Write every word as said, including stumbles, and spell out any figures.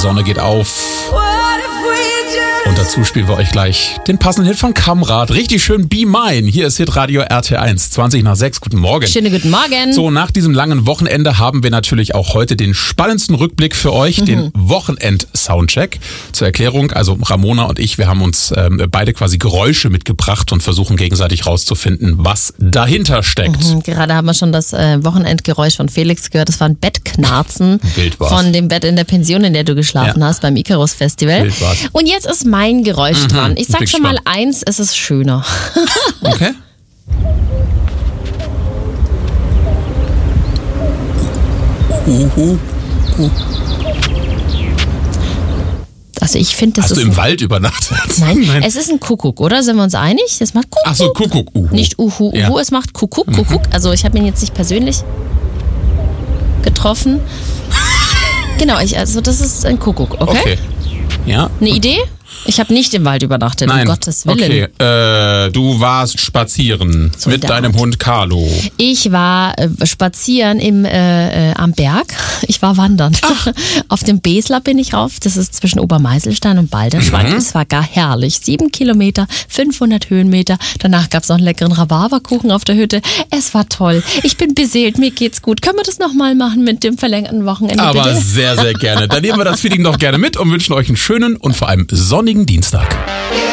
Sonne geht auf. Und dazu spielen wir euch gleich den passenden Hit von Kamrat. Richtig schön Be Mine. Hier ist Hitradio R T eins, zwanzig nach sechs. Guten Morgen. Schönen guten Morgen. So, nach diesem langen Wochenende haben wir natürlich auch heute den spannendsten Rückblick für euch, mhm. den Wochenend-Soundcheck. Zur Erklärung, also Ramona und ich, wir haben uns ähm, beide quasi Geräusche mitgebracht und versuchen gegenseitig rauszufinden, was dahinter steckt. Mhm, gerade haben wir schon das äh, Wochenendgeräusch von Felix gehört. Das war ein Bettknarzen von dem Bett in der Pension, in der du geschlafen ja. hast beim Icarus Festival. Wild war's. Und jetzt ist mein Geräusch mhm, dran. Ich sag schon mal eins, es ist schöner. Okay. Uhu. Uh. Also ich finde, das Hast ist... du im Wald übernachtet? Nein, Nein, es ist ein Kuckuck, oder? Sind wir uns einig? Es macht Kuckuck. Ach so, Kuckuck. Uhu. Nicht Uhu, Uhu, ja. Es macht Kuckuck, Kuckuck. Also ich habe ihn jetzt nicht persönlich getroffen. Genau, ich, also das ist ein Kuckuck, okay? Okay. Ja. Eine Idee? Ich habe nicht im Wald übernachtet, Nein. um Gottes Willen. Okay, äh, du warst spazieren so mit deinem Art. Hund Carlo. Ich war äh, spazieren im, äh, äh, am Berg. Ich war wandern. Ach. Auf dem Besler bin ich rauf. Das ist zwischen Obermeiselstein und Balderschwang. Mhm. Es war gar herrlich. Sieben Kilometer, fünfhundert Höhenmeter. Danach gab es noch einen leckeren Rhabarberkuchen auf der Hütte. Es war toll. Ich bin beseelt, mir geht's gut. Können wir das nochmal machen mit dem verlängerten Wochenende? Aber bitte? Sehr, sehr gerne. Dann nehmen wir das Feeling doch gerne mit und wünschen euch einen schönen und vor allem sonnigen Dienstag.